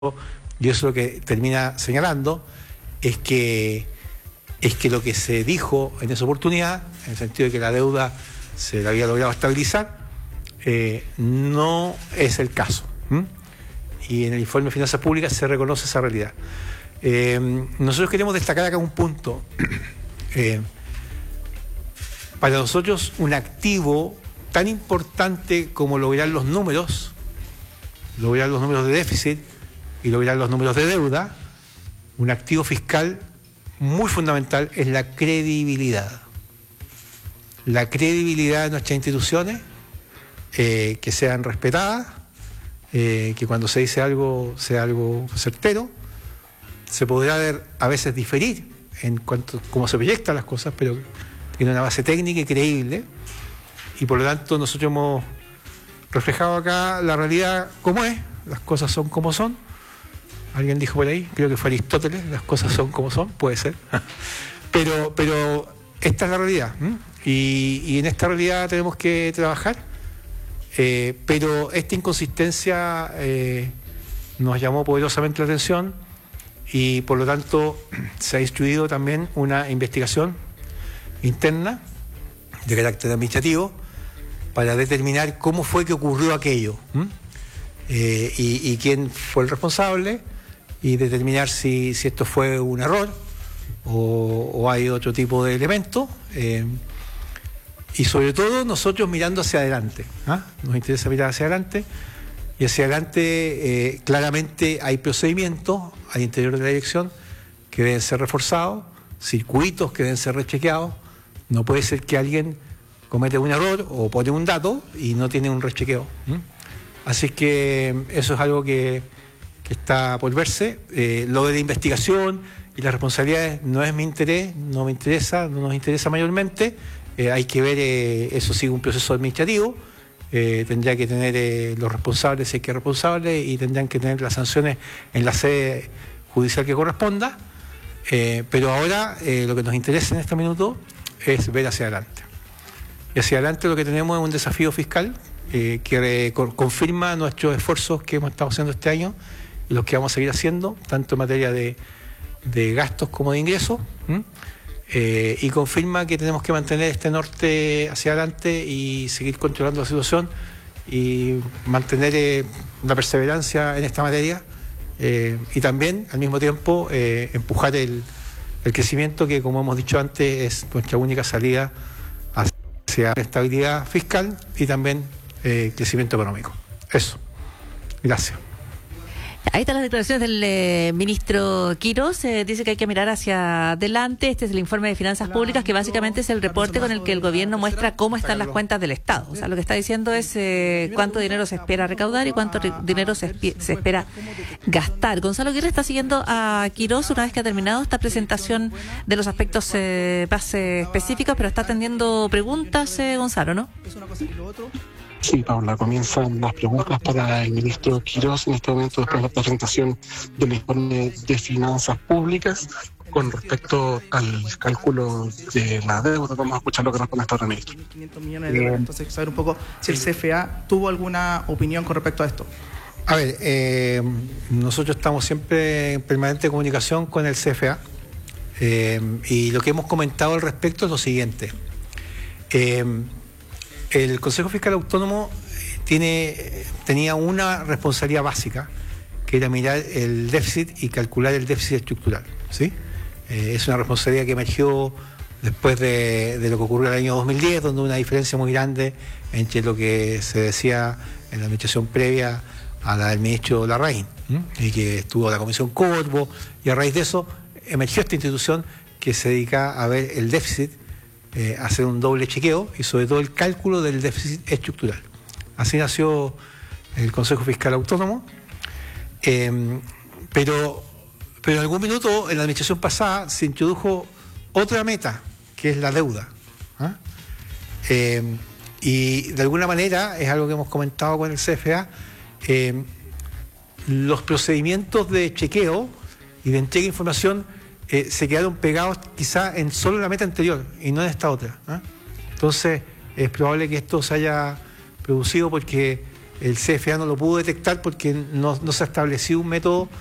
y eso es lo que termina señalando, es que lo que se dijo en esa oportunidad, en el sentido de que la deuda se la había logrado estabilizar, no es el caso. Y en el informe de Finanzas Públicas se reconoce esa realidad. Nosotros queremos destacar acá un punto. Para nosotros un activo tan importante como lograr los números de déficit y lograr los números de deuda, un activo fiscal muy fundamental es la credibilidad. La credibilidad de nuestras instituciones, que sean respetadas, que cuando se dice algo sea algo certero. Se podrá a veces diferir en cuanto a cómo se proyectan las cosas, pero tiene una base técnica y creíble, y por lo tanto nosotros hemos reflejado acá la realidad como es, las cosas son como son. Alguien dijo por ahí, creo que fue Aristóteles, las cosas son como son, puede ser, pero esta es la realidad, y en esta realidad tenemos que trabajar, pero esta inconsistencia nos llamó poderosamente la atención, y por lo tanto se ha instruido también una investigación interna de carácter administrativo para determinar cómo fue que ocurrió aquello, y quién fue el responsable, y determinar si esto fue un error o hay otro tipo de elemento, y sobre todo nosotros mirando hacia adelante. Nos interesa mirar hacia adelante, y hacia adelante claramente hay procedimientos al interior de la dirección que deben ser reforzados, circuitos que deben ser rechequeados. No puede ser que alguien comete un error o pone un dato y no tiene un rechequeo. Así que eso es algo que está por verse. Lo de la investigación y las responsabilidades no es mi interés, no me interesa, no nos interesa mayormente. Hay que ver, eso sigue un proceso administrativo. Tendría que tener los responsables, si hay que responsables, y tendrían que tener las sanciones en la sede judicial que corresponda. Pero ahora lo que nos interesa en este minuto es ver hacia adelante. Y hacia adelante lo que tenemos es un desafío fiscal que confirma nuestros esfuerzos que hemos estado haciendo este año y los que vamos a seguir haciendo, tanto en materia de gastos como de ingresos, y confirma que tenemos que mantener este norte hacia adelante y seguir controlando la situación y mantener una perseverancia en esta materia, y también al mismo tiempo empujar el crecimiento, que como hemos dicho antes es nuestra única salida hacia estabilidad fiscal y también crecimiento económico. Eso. Gracias. Ahí están las declaraciones del ministro Quirós. Dice que hay que mirar hacia adelante. Este es el informe de finanzas públicas, que básicamente es el reporte con el que el gobierno muestra cómo están las cuentas del Estado. O sea, lo que está diciendo es cuánto dinero se espera recaudar y cuánto dinero se espera gastar. Gonzalo Aguirre está siguiendo a Quirós una vez que ha terminado esta presentación de los aspectos más específicos, pero está atendiendo preguntas, Gonzalo, ¿no? Sí, Paula, comienzan las preguntas para el ministro Quirós en este momento, después de la presentación del informe de finanzas públicas con respecto al cálculo de la deuda. Vamos a escuchar lo que nos comenta ahora el ministro. 500 millones de dólares. Entonces, saber un poco si el CFA tuvo alguna opinión con respecto a esto. A ver, nosotros estamos siempre en permanente comunicación con el CFA, y lo que hemos comentado al respecto es lo siguiente. El Consejo Fiscal Autónomo tenía una responsabilidad básica, que era mirar el déficit y calcular el déficit estructural, ¿sí? Es una responsabilidad que emergió después de lo que ocurrió en el año 2010, donde hubo una diferencia muy grande entre lo que se decía en la administración previa a la del ministro Larraín, y que estuvo la Comisión Corvo, y a raíz de eso emergió esta institución que se dedica a ver el déficit, hacer un doble chequeo y sobre todo el cálculo del déficit estructural. Así nació el Consejo Fiscal Autónomo, pero en algún minuto en la administración pasada se introdujo otra meta, que es la deuda, y de alguna manera es algo que hemos comentado con el CFA. Los procedimientos de chequeo y de entrega de información se quedaron pegados quizá en solo la meta anterior y no en esta otra. Entonces es probable que esto se haya producido porque El CFA no lo pudo detectar porque no se ha establecido un método